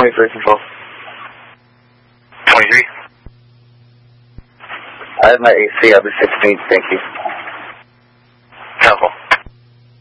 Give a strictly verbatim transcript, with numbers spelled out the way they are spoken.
twenty-three control. twenty-three? I have my A C, I'll be sixteen, thank you. Temple.